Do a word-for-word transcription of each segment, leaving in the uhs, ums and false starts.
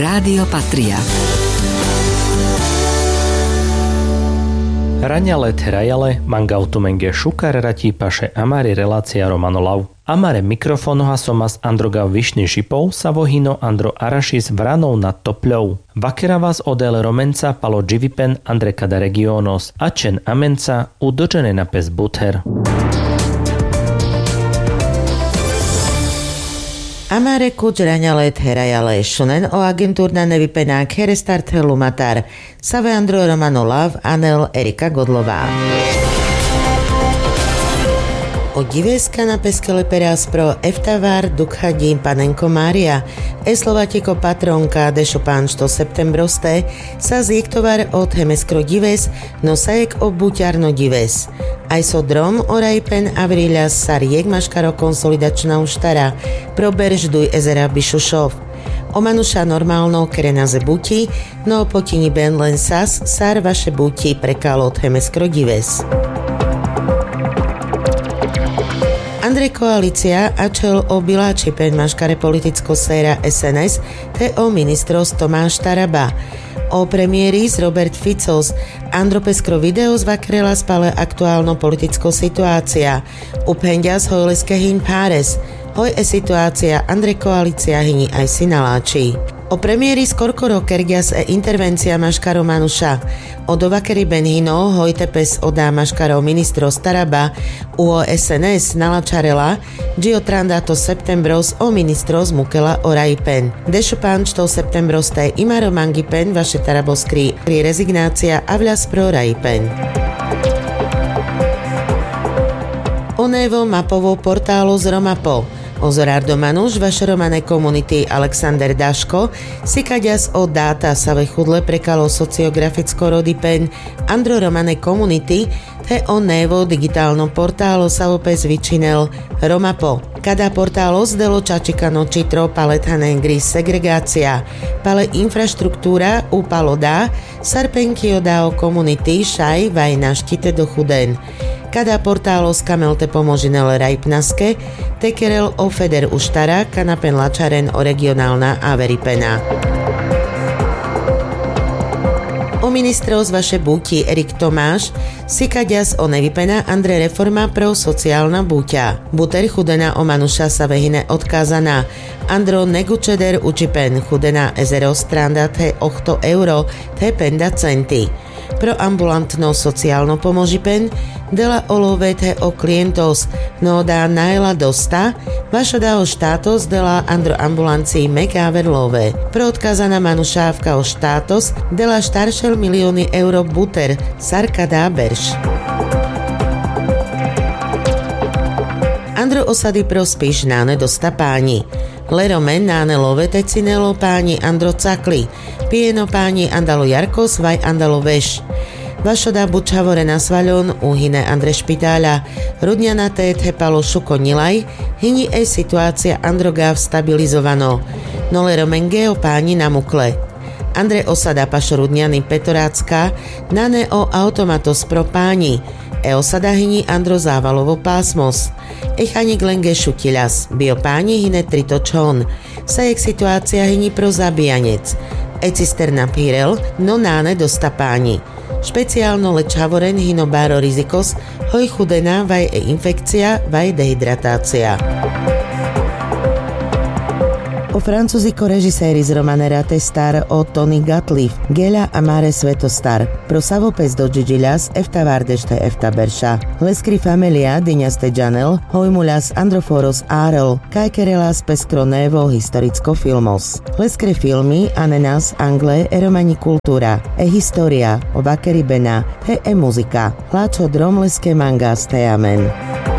Rádio Patria. Raňale terajale, mangautumenge šukar ratípaše amari relácia Romanolav. Amare mikrofonoha somas androga višny šipov savohino andro arašis vranov nad topľou. Vakera vás odel romenca palo dživipen andre kada regionos, ačen amenca udočene na pes buther. Amare kuč raňale terajale šunen o agentúrna nevypenák herestartelu matar save andro Romanolav anel Erika Godlová. O diveska na peskele perás pro eftavar dukhadím panenko Mária, eslovatiko patronka dešo pánšto septembroste, sa zjektovar od hemeskro dives, no sajek o buťarno dives. Aj so drom orajpen avríľa sar jek maškaro konsolidačná uštara, pro beržduj ezera Bišušov. O manuša normálno kerenaze buti, no potini ben len sas, sar vaše buti prekalo od hemeskro dives. Andrej koalícia ačel o biláči pen maškare politicko séra es en es te o ministros Tomáš Taraba. O premiéri z Robert Ficos Andro Peskro video zvakrela spale aktuálno politicko situácia. Upendia z hojleske hin páres. Hoj e situácia Andrej koalícia hyni aj sinaláči. O premiéri z Korkoro kergias e intervencia maškaro manuša. O dovakeri benhino hojte pes odá maškaro ministro Staraba u o es en es nalačarela giotrandato septembros o ministros mukela o rajpen. Dešo pánčto septembros te imaro mangipen vaše taraboskri pri rezignácia a vľas pro rajpen. Onevo mapovo portálu z Romapo. Ozorardo Manuš, vaše romane komunity Alexander Daško, si kaďas o dáta sa ve chudle prekalo sociograficko rody pen Andro romane komunity, te o nevo digitálno portálo sa opes vyčinel Romapo. Kada portálo zdelo čačikano čitro palethanen gris segregácia, pale infraštruktúra upalo dá, sarpenkio dá o komunity šaj vaj naštite do chuden. Kada portálo skamelte pomožinel rajpnaske, tekerel o feder uštara, kanapen lačaren o regionálna averipena. O ministrov z vaše búti Erik Tomáš, si kaďas o nevypena Andre reforma pro sociálna búťa. Buter chudena o manuša sa vehine odkázaná. Andro negučeder učipen chudena ezero stranda te ochto euro te penda centy. Pro ambulantno sociálno pomožipen dela olovete o klientos, no dá najela dosta, vaša dá o štátos dela andro ambulancii megáverlové. Pro odkázaná manušávka o štátos dela štaršel milióny euro buter, sarka dá berš. Andro osady pro spíš náne dosta páni. Leromen náne lovete cinelo páni Andro cakli, pieno páni andalo Jarkos vaj andalo veš. Vašoda bučavore na svaľon uhine Andre špitáľa, rudňana tét hepalo šuko nilaj, hyni e situácia Androgáv stabilizovano, nole romengeo páni namukle. Andre osada pašo rudňany petorácka, nane o automatos pro páni, e osada hyni Andro závalovo pásmos. Echanik lenge šutilas, bio páni hine tritočón, sajek situácia hyni pro zabíjanec. E cisterna pírel, no náne dosta páni. Špeciálno lečavoren hino báro rizikos, hoj chudena vaj e infekcia, vaj dehydratácia. O francúziko režiséri z Romanera testar o Tony Gatliff, Gela Amare Svetostar, pro savopes do Gigilas, efta vardešte efta berša. Leskri familia Dyňaste Janel, hojmulas Androforos Arel, kajkerelas peskro nevo historicko filmos. Leskre filmy anenas Angle e romani kultúra, e história, o vakeri bena, he e muzika, láčo dromleske manga steamen.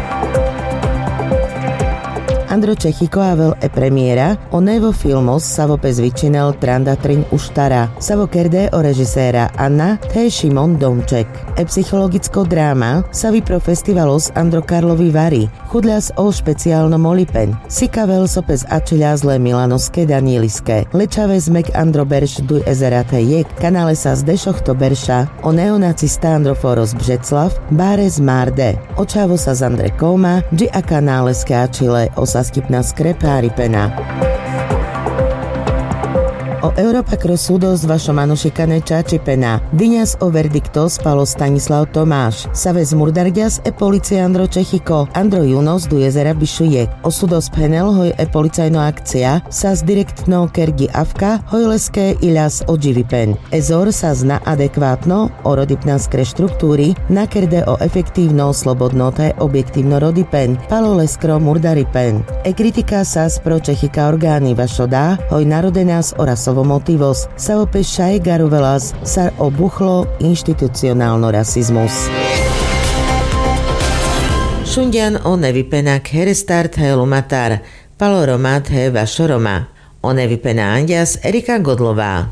Andro Čechiko avel e premiéra o nevo filmos savopes vyčinel Trandatrin uštara, savo kerde o režiséra Anna te Šimon Domček. E psychologicko dráma sa vypro festivalos Andro Karlovi Vary, chudľas o špeciálno molipen, sikavel sopes ačiľazle milanoske danieliske, lečave zmek Andro berš duj ezerate jek, kanále sa z dešochto berša, o neonacista Androforos Břeclav, báre z Marde, očavo sa z Andre Koma, dži a kanále skáčile o sa skipna skrepári pena. O Europa Crossudos vašo manušikane čačipena. Dyňas o verdikto spalo Stanislav Tomáš. Savez Murdarďas e policia Andro Čechiko. Andro Junos du jezera Bišuje. Osudos penel hoj e policajno akcia sa z direktno kergi avka hojleské iľas odživipen. Ezor sa zna adekvátno o rodipnanské štruktúry nakerde o efektívno slobodno te objektívno rodipen. Palo leskro murdaripen. E kritika sa pro Čechika orgány vašo dá hoj narodenas o rasovo motivos. Sa opäť šaj garuvelas sa obuchlo inštitucionálno rasizmus. Šundian o nevypenak herestart he lumatar. Palo romat he vašo Roma. O nevypena andias Erika Godlová.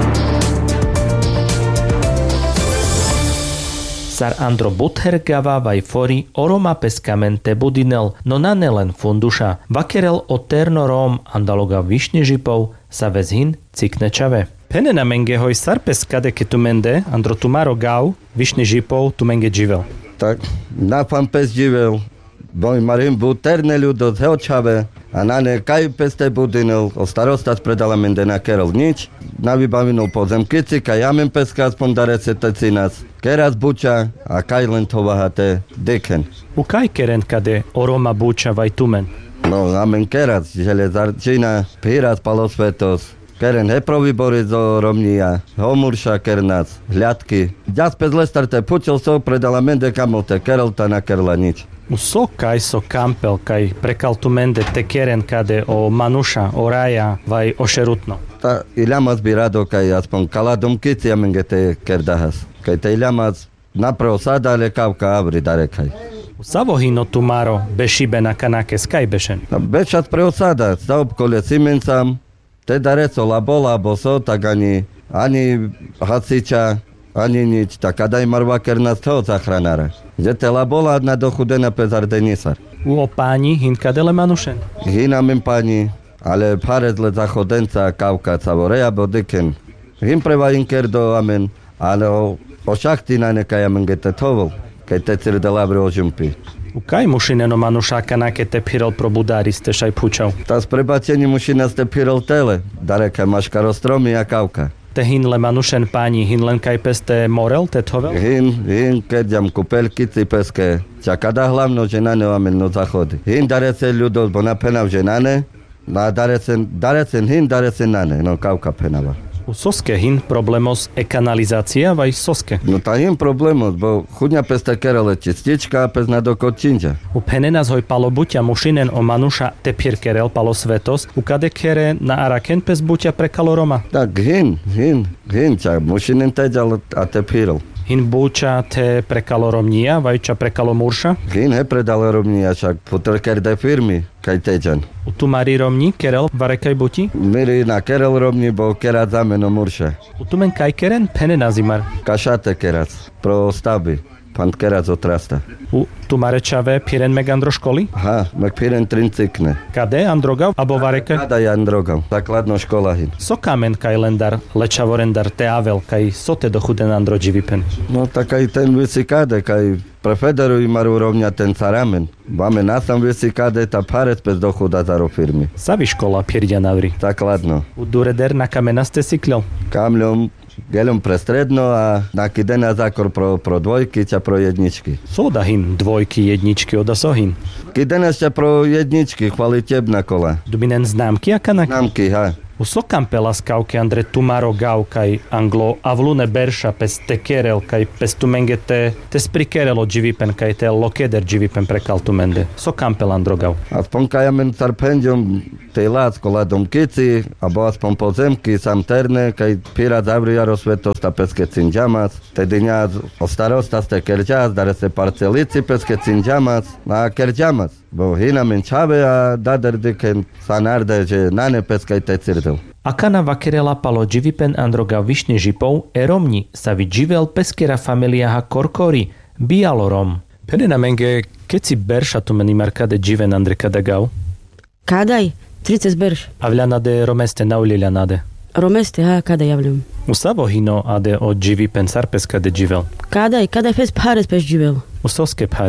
Sar Andro Buthergava vai fori oroma pescamente budinel, no nanelen funduša, vakerel o terno rom andaloga višne žipov, sa vezhin cikne čave. Penena menge hoj sar pescade ke tu mende, Andro tumaro gau, višne žipov tu menge živel. Tak, na pan pes živel, boj marim bu terne ľudo z čave, a na ne kaj peste budinel, o starostat predala mende na kerol nič, na vybavinul pozemkici, kaj jamen peska aspoň darece tecinas. Keraz buča a kaj len to vahate deken. U kaj keren kade oroma buča vaj tumen? No, amen keraz, železarčina, pirat palosvetos, keren heprovibory zo romnia, homurša kernac, hľadky. Ďas pez lestarte pučil so, predala mende kamote, kerolta na kerla nič. U so kaj so kampel, kaj prekal tu mende te keren kade o manuša, o raja, vaj o šerutno. Ta iljamas bi rado kaj aspon kaladom kici amenge te kerdahas. Kaj te iljamas napravo sada lekavka avri darekaj. U savohino tumaro bešibe na kanake skaj bešen. Bešat preosada, za obkole cimencam, te dareco labola, bo so, tak ani, ani haciča, ani nič, tak adaj marva kerna z toho zachranára. Že te labola na dochudena pezar denisar. U o páni hinkadele manušen? Hinamen pani, ale parezle zachodenca kavka cavoreja bodiken. Him preva inker do amen, ale o, o šachti na nekaj amen gete tovol, kaj te cirde labre o žumpi. U kaj mušineno manušáka na ke te pirel pro budári ste šaj pučav? Ta s prebacení mušina ste pirel tele, dareka maška rozstromy a kavka. Te hin le manušen páni, hin len kaj peste morel, te tovel? Hin, hin, keď jam kupelky cipeske, čakada hlavno ženane amen no zachody. Hin darece ľudov, bo napenav ženane, na darecen, darecen hin, darecen nane, no kavka penava. U soske hin problemos e kanalizácia vaj soske? No ta hin problemos, bo chudňa peste kerele čistička a pes na dokot činža. U penenas hoj palo buťa mušinen o manuša te pir kerel palo svetos, u kade kere na araken pes buťa pre kaloroma? Tak hin, hin, hin, čak mušinen teďal a te pirel. Hin buča te pre kaloromnia, vajča pre kalomurša? Hin he predal romnia, čak puter kerde firmy, kaj teďan. U tu mari romni, kerel, varekaj buti? Miri na kerel romni, bo kerat zameno murša. U tu men kaj keren, pene nazimar? Kašate kerat, pro stavby. Pan kerat otrasta. U tu marečave piren meg andro školi? Ha, meg piren trincikne. Kade androgav, abo varekaj? Kada je androgav, základno škola hin. So kamen kaj lendar, lečavorendar te avel, kaj sote do chuden andro dživipen. No tak aj ten vysikade, kaj prefederuj maru rovňa ten caramen. Máme nasam vysikade, ta parec pes do chuda zaro firmy. Savi škola pirdia navri. Základno. U dureder na kamena ste siklel? Kamľom, gelom pre stredno a naký den na zákor pro, pro dvojky ťa pro jedničky. Soda hin, dvojky, jedničky, oda sohin. Kiden ešte pro jedničky, chvalitebná kola. Dubinen známky a kanak? Známky, ha. U sokampela skauke Andre Tumaro gau kaj anglo avlune berša pes te kerel kaj pes tu menge te te sprikerelo dživipen kaj te lokeder dživipen prekal tu mende. Sokampel andro gau. Aspoň kaj amen sarpendium tej lácko ladom kici, abo aspoň pozemky sam terne, kaj pirat zavria rozsvetos ta peske cinđamac, te dinjaz o starosta ste kerđaz, dare se parcelici peske cinđamac, a kerđamac. Bo hina menčave a dader diken sanarde, že nane peskaj te cirdel. Akana vakerela palo dživipen androga višne žipov, e romni sa vidživel peskera familiaha korkori, bialorom. Penena menge, keď si berša tu meni markade dživen andre kadagau? Kadaj, tridsať berš. Avljana de romeste naulilja nade. Romeste, ha, kada javljam. U savohino ade od dživipen sarpeska de dživel. Kadaj, kadaj fes pares pes dživel. U soske pares.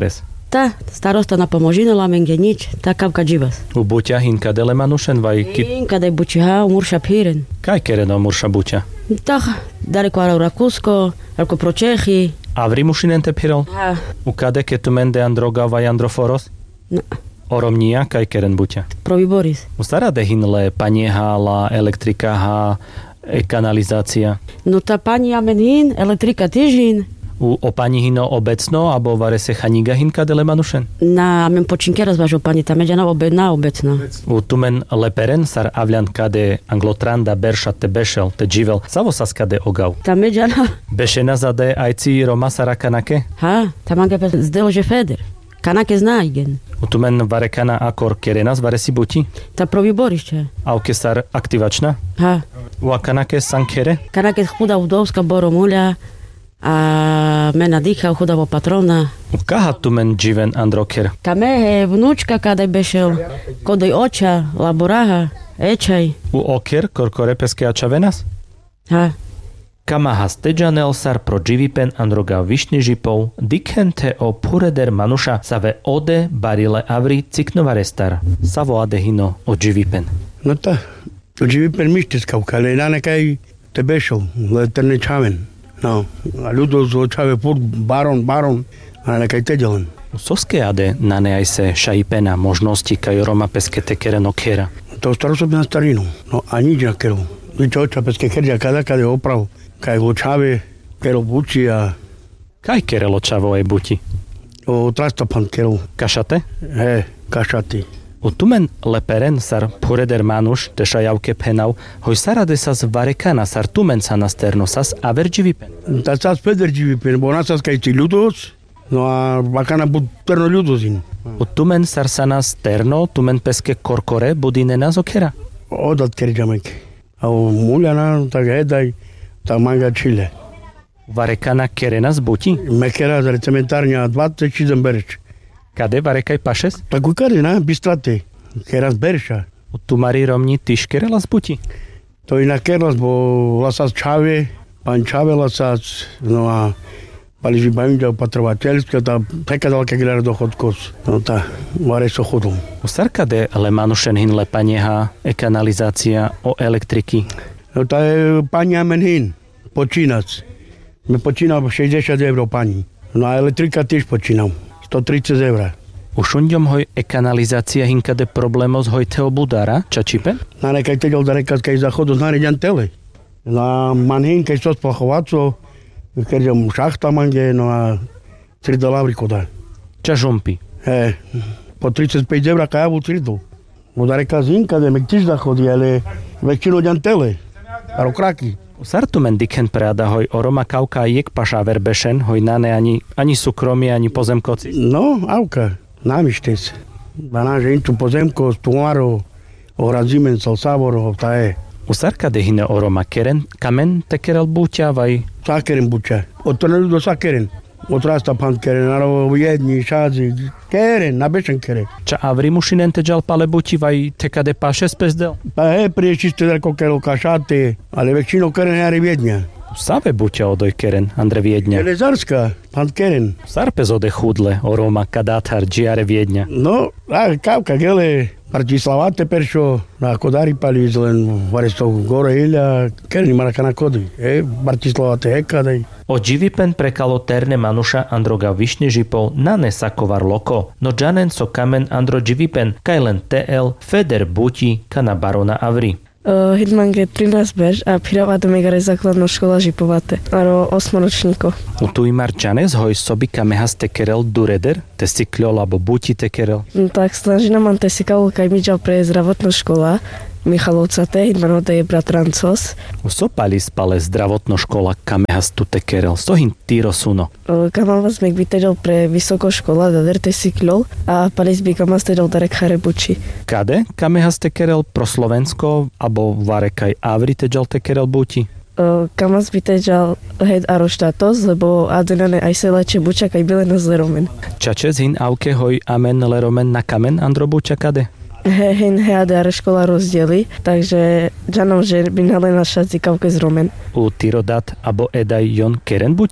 Tá, starosta na pomožinula menge nič, tá kavka dživas. U buťa hinka dele manušen vaj kit... Inka daj buči ha, umurša píren. Kaj kereno murša buťa? Tak, daleko ara Rakúsko, ako pro Čechy. A v Rimušinen te pirel? Ha, U kade ke tu mende androga vaj androforos? no, Oromnia kaj keren buťa? pro Viboris. U starade hinle panieha, la elektrika ha, e kanalizácia. No tá pani amen hin, elektrika tiež hin. U opani hino obecno, abo vare se chaniga hinka dele manušen? Na amen počinke razvažu pani, tá media na obe, na obecno. U tumen leperen sar avľan kade anglotranda berša te bešel, te dživel, savo sa skade ogav. Tá media na, Bešena zade ajci Roma sarakanake? ha, tá manga pe zdelože feder. Kanake zná igen. U tumen vare kana akor kerenas vare si buti? Tá pro Viborište. Auke sar aktivačna? Ha, U akanake sankere? kanake chuda udovska boromuľa a mena dýcha chudavo patrona. U kaha tumen dživen androker? Kamehe, vnúčka kadaj bešel, kodej oča, laboraha, ečaj. U oker korkore peske a čavenas? Ha, Kamaha steđanel sar pro dživipen androga višni žipov, dikhente o pureder manuša save ode barile avri ciknovare star. Savo ade hino o dživipen. No tá, to dživipen mištiskavka, ale na nekaj te bešel, le terne čaven. No, a ľudo zo čave pur baron, baron, a nekaj te delen. U soske ade nane aj se šajipena možnosti kaj Roma peske tekere no kera. To staro som na starinu, no a nič na keru. Nič oča peske kerja kada kada je oprav, kaj vo čave, kero buči a Kaj kerelo čavo aj buti? o trastopan keru. Kašate? He, kašati. U tumen leperen sar pureder manuš teša javke penau, hoj sarade sas varekana sar tumen sa na sterno sas aver dživipen. Ta sas peder dživipen, bo nasas kaj ti ľudos, no a bakana bud terno ľudozin. U tumen sar sa na sterno, tumen peske korkore budine na zokera. Odat kerjamek. A u muljana, tak hedaj, ta manga čile. Varekana kerenas buti? Mekera za cementárňa dvadsať šesť berč. Kade varekaj pašes? Tak u kade, na, bistrate. Keras berša. U tumari romni tyš kerelas buti? To i na keras, bo lasas čave, pan čave lasas, no a paliži bavimďa opatrovateľská, tá peka dalka gilera dochodkos. No tá, vare so chodom. U sarkade le manušen hin le panieha, e kanalizácia, o elektriky. No tá je pani amen hin, počínac. My počínam šesťdesiat eur pani. No a elektrika tiež počínam, sto tridsať eur. U šunďom hoj e kanalizácia hinkade problémos hoj teo budára, čačipen? Na nekaj teďal da rekať, keď zachodu znariadian tele. No a man hin, keď so splachovaco, keď mu šachta mange, no a tri doláry koda. Ča žumpi? He, po tridsaťpäť eur kajavu tridu. No da reka zinka, da mek tiež zachodí, ale väčšinu ďan tele. Aro kraky. U sartumen diken preada hoj o Roma kauka jek paša verbešen, hoj nane ani, ani súkromie, ani pozemkoci. No, auka, námištec. Banáže intu pozemko, stuáro, ohradzimen, salsávoro, tá je. U sarkade hine o Roma keren, kamen te kerel buťa vaj. Sakeren buča. Od to neľudo sakeren. Od rasta pan keren, aro jedni, šádzi. Keren, na bešen keren. Ča avri mušinen te džal pale buti vaj tekade paše spezdel? Pa he, priečiste ako kero kašate, ale väčšinou keren jari viedňa. Save buťa odoj keren, Andre Viedňa. Železárska, pan keren. Sarpez ode chudle o Roma kadátar džiare Viedňa. No, a kávka, gele, Partislavate peršo, na kodari pali len varesto gore ilja, keren marakana kody. E, Partislavate hekadaj. O dživipen prekalo terne manuša androga višne žipov na nesakovar loko, no džanen so kamen andro dživipen, kaj len te el, feder buti, kana barona avri. Uh, Hitmange trinásť bež a Piravate megare základná škola žipovate, aro osmoročníko. U tu imar džanes hoj sobi kamehas te kerel dureder, te sikľol abo buti te kerel. No, tak snažina mám te sikavol, kaj mi džal pre zdravotná škola, Michalovca te, Hitmanote je bratrancos. U sopali spale zdravotno škola kamehas tu te kerel, sohin týro suno. Uh, kamal vás mek vytedal pre vysoko škola, dader te sikľol a palis by kamas tedal darek harebuči. Kade kamehas te kerel pro Slovensko, abo varekaj avri te džal te kerel buti? Uh, kamas by tedal hed aro štátos, lebo adenane aj se leče buča, kaj byle na zleromen. Čačes hin auke hoj amen leromen na kamen andro buča kade? He, hen headar škola rozdieli, takže džanom, že by nale naša cikavke z romen. U tyrodat abo edaj jon keren buťa?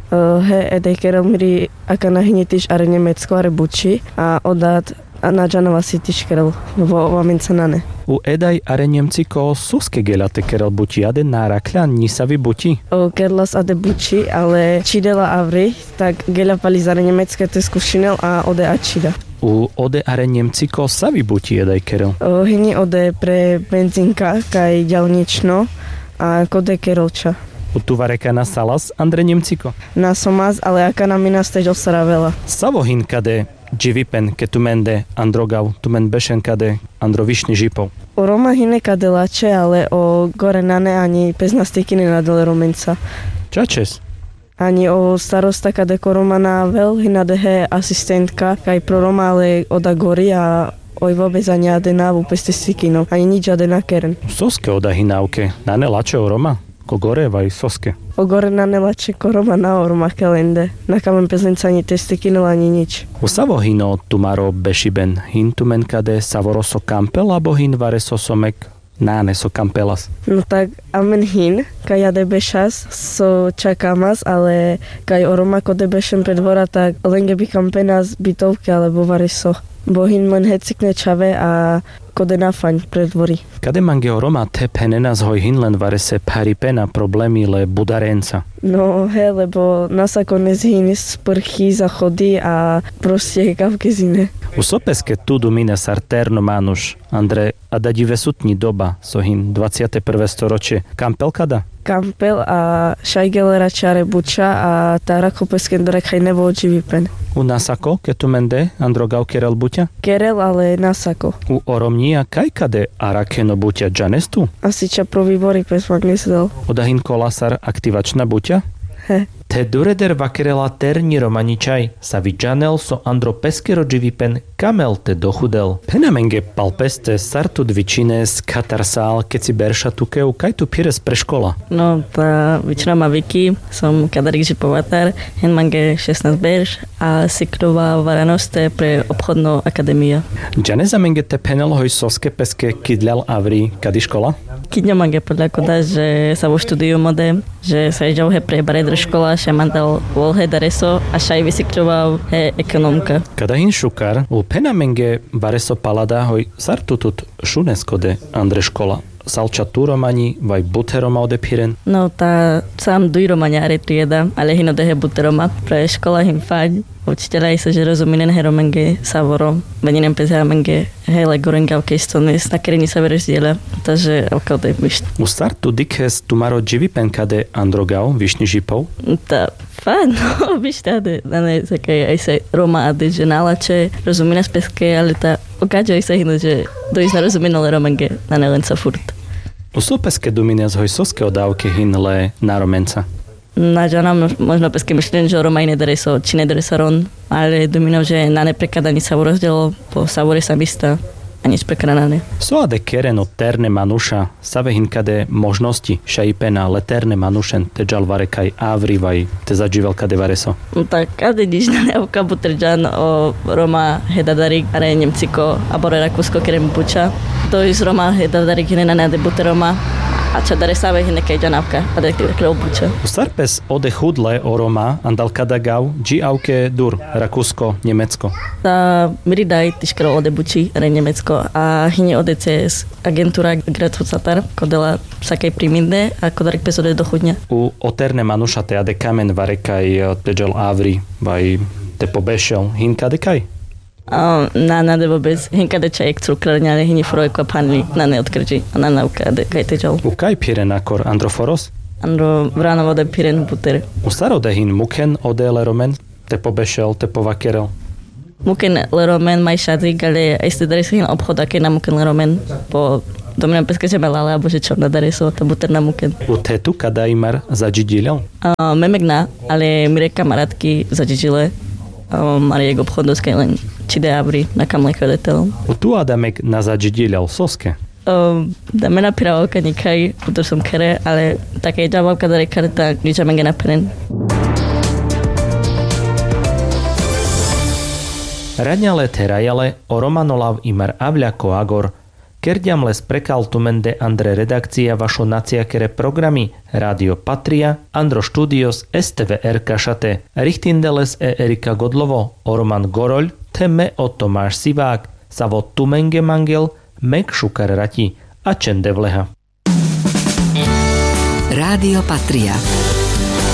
He edei kerel miri akana hinitish are Nemecko are buči a odat na Janova sitish kerel vo vamincanane. U edai are Nemciko suske gelate kerel buči ade nárakľa nisavi buči. O kerlas ade buči, ale čidela avri, tak gela palizare Nemecké tesku šinel a ode a čida. U ode are Nemciko savi buči edai kerel. O hini ode pre benzinka kaj ďalnično a kode kerelča. U tu vareka na salas Andre Nemciko. Na somas, ale akana mina stež osravela. Savohin kade Dživipen, ke tu mende Androgav, tu men bešen kade Andro Višný Žipov. O Roma hine kade lače, ale o gore nane ani pezna stikine nadele Romenca. Čačes? Ani o starosta kade ko Roma navel, hinadehe asistentka, kaj pro Roma, ale oda gori a oj vôbec ani ade navu peste stikino, ani nič ade na keren. Soske oda hinavke, nane lače o Roma? Ko gore vaj soske. O gore nane lače ko Roma na orma kelende. Na kamen pezlenca ani testikino ani nič. U savohino tumaro bešiben, hin tumen kade savoroso kampel, abo hin vareso somek náne so kampelas. No tak amen hin, kaj ade bešas so čakamas, ale kaj o Roma kode bešem pred dvora, tak lenge by kampenas bytovke, alebo vareso. Bo hin len hecikne čave a kode nafaň pred dvorí. Kade mange o Roma te penena zhoj hin len varese paripena problémy le budarenca. No he, lebo nas ako nezhýny sprchy, zachody a proste kavkezine. U sopeske tu dumine sarterno manuš, Andre, a da dive sutni doba, so hin dvadsiate prvé storočie. Kampel kada? Kampel a šajgelera čare buča a tára kopesken dorek haj nebo očivipen. U nasako, ke tu mende, Androgav kerel buťa? Kerel, ale nasako. U oromnia kaj kade arakeno buťa džanestu? Asi ča pro výbory pes magnesdel. Odahin kolasar aktivačna buťa? He. Te dureder vakerela terni romaničaj, sa vidžanel so Andro peskero dživipen kamel te dochudel. Penamenge palpeste sartu dvičines katarsál, keď si berša tukeu, kaj tu pires pre škola? No, tá väčšina má Vicky, som kadarik žipovatar, hen mange šestnásť berš a sikrová varanosti pre obchodnú akadémia. Džane zamenge te penel hoj soske peske kidľal avri, kady škola? Kidňa mange podľa koda, že sa vo štúdiu mode, že sa jeďal he pre baredr škola, še mandal volhe dareso a šaj vysikroval he ekonomka. Kada hin šukar, u penamenge bareso palada hoj sartutut šuneskode Andre škola. Salča tu romani, vaj buteroma odepiren? No, tá sám duj romania are trieda, ale hino dehe buteroma. Pre škola hin faň. Učiteľa sa, že rozuminen he romenge savoro. Veninem pez romenge hele gorengav keistones, na kereni sa verezdiela. Takže okade myšt. U startu dikhes tumaro dživipen kade Androgav, Višný Žipov? Tá fajn, no, vyštáde. Dane také aj sa Roma ade, že nálače, rozumina speske, ale tá okáďo aj sa hino, že dojsť na rozuminole romenge, dane len sa furt. U sopeske dumine zhoj soske odávke hin le na romenca. Na žena možno peske myšlen, že Roma i nedere so, či nedere sa ron, ale dumino, že na neprekadaní sa rozdelo, po savore sa mista a nič prekadané. So ade kereno terne manuša, save hinkade možnosti šajipena leterne manušen te džalvare kaj avrivaj te zadživel kade vareso. No tak kade nič na neavka butrđan o Roma hedadarik, are Nemciko, a bore Rakusko kerem buča. To iz Roma hedadarik hine na nade buteroma. A čo dare sa vehine kaj džanavka, a da je obuča. U sarpes ode chudle o Roma, andal kadagav, dži auke dur, Rakusko, Nemecko. Ta miridaj tiškero ode buči, re Nemecko, a hine ode cez agentura Grathucatar, kodela sakaj priminde, a kodarek pes ode do chudňa. U oterne manuša te ade kamen varekaj teđel avri, vaj te pobešel, hinka dekaj? Uh, na nade vôbec, hinkade čajek cukrárňa, ale hini frojko a panli na neodkrži, a na naukade, kaj teďal. U kaj piren akor Androforos? Andro vrano vode piren buter. U starode hin muken ode leromen, te pobešel, te povakerel. Muken leromen maj šadzik, ale aj ste dare sa hin obchod, aké na muken leromen, po domnem peske žemelala, abo že čo na dare so, to buter na muken. U tetu kada imar zadžidilel? Uh, memegna, ale mire kamarátky zadžidile, um, ale jego obchodovské len či de abri na kam leko letel. U tu adamek na zadžidilel soske? Um, da me napiravka nikaj, putor som kere, ale také džavavka da rekare, tak nič amenge naperen. Radňale terajale o Romanolav imar avľako agor, Kerdiam les prekaltumende Andre redakcia vašo naciakere programy Radio Patria, Andro Studios, es té vé er Kašate, Richtindeles e Erika Godlovo, Orman Goroľ, Teme o Tomáš Sivák, Savo Tumenge Mangel, Mek Šukar Rati a Čende Vleha. Rádio Patria.